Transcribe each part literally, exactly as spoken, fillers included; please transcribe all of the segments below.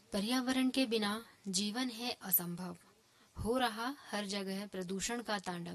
पर्यावरण के बिना जीवन है असंभव। हो रहा हर जगह प्रदूषण का तांडव।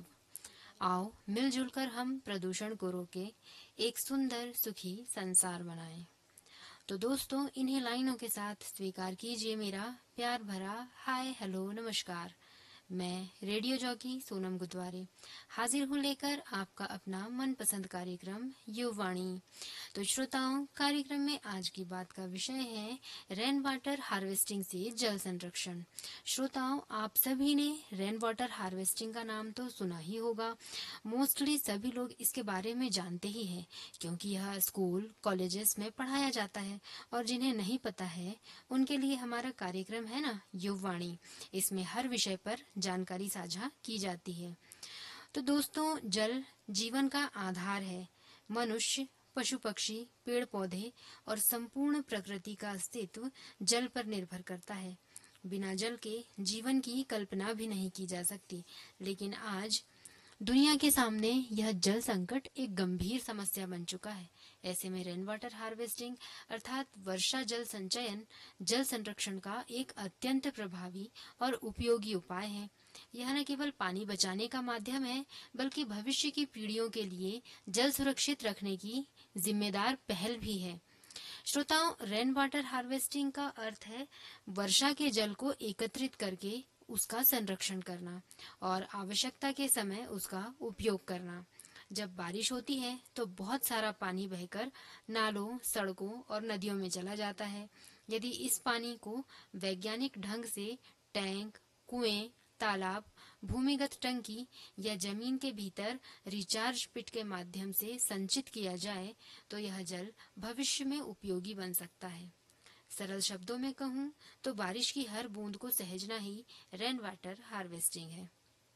आओ मिलजुल कर हम प्रदूषण को रोके, एक सुंदर सुखी संसार बनाएं। तो दोस्तों, इन्हीं लाइनों के साथ स्वीकार कीजिए मेरा प्यार भरा हाय हेलो नमस्कार। मैं रेडियो जॉकी सोनम गुद्वारे हाजिर हूँ लेकर आपका अपना मनपसंद कार्यक्रम युवाणी। तो श्रोताओं, कार्यक्रम में आज की बात का विषय है रेन वाटर हार्वेस्टिंग से जल संरक्षण। श्रोताओं, आप सभी ने रेन वाटर हार्वेस्टिंग का नाम तो सुना ही होगा। मोस्टली सभी लोग इसके बारे में जानते ही हैं, क्योंकि यह स्कूल कॉलेजेस में पढ़ाया जाता है। और जिन्हें नहीं पता है उनके लिए हमारा कार्यक्रम है ना युवाणी, इसमें हर विषय पर जानकारी साझा की जाती है। तो दोस्तों, जल जीवन का आधार है। मनुष्य, पशु पक्षी, पेड़ पौधे और संपूर्ण प्रकृति का अस्तित्व जल पर निर्भर करता है। बिना जल के जीवन की कल्पना भी नहीं की जा सकती। लेकिन आज दुनिया के सामने यह जल संकट एक गंभीर समस्या बन चुका है। ऐसे में रेन वाटर हार्वेस्टिंग अर्थात वर्षा जल संचयन जल संरक्षण का एक अत्यंत प्रभावी और उपयोगी उपाय है। यह न केवल पानी बचाने का माध्यम है, बल्कि भविष्य की पीढ़ियों के लिए जल सुरक्षित रखने की जिम्मेदार पहल भी है। श्रोताओं, रेन वाटर हार्वेस्टिंग का अर्थ है वर्षा के जल को एकत्रित करके उसका संरक्षण करना और आवश्यकता के समय उसका उपयोग करना। जब बारिश होती है तो बहुत सारा पानी बहकर नालों, सड़कों और नदियों में चला जाता है। यदि इस पानी को वैज्ञानिक ढंग से टैंक, कुएं, तालाब, भूमिगत टंकी या जमीन के भीतर रिचार्ज पिट के माध्यम से संचित किया जाए तो यह जल भविष्य में उपयोगी बन सकता है। सरल शब्दों में कहूँ तो बारिश की हर बूंद को सहेजना ही रेन वाटर हार्वेस्टिंग है।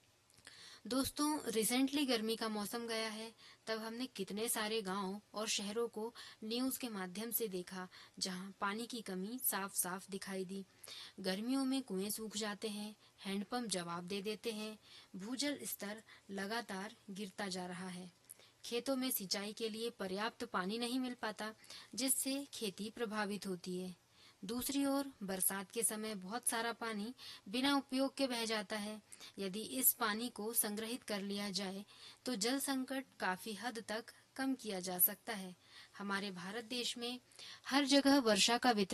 दोस्तों, रिसेंटली गर्मी का मौसम गया है, तब हमने कितने सारे गांव और शहरों को न्यूज़ के माध्यम से देखा जहां पानी की कमी साफ साफ दिखाई दी। गर्मियों में कुएं सूख जाते हैं, हैंडपंप जवाब दे देते हैं, भूजल स्तर लगातार गिरता जा रहा है। खेतों में सिंचाई के लिए पर्याप्त पानी नहीं मिल पाता, जिससे खेती प्रभावित होती है। दूसरी ओर बरसात के समय बहुत सारा पानी बिना उपयोग के बह जाता है। यदि इस पानी को संग्रहित कर लिया जाए तो जल संकट काफी हद तक कम किया जा सकता है। हमारे भारत देश में हर जगह वर्षा का वितरण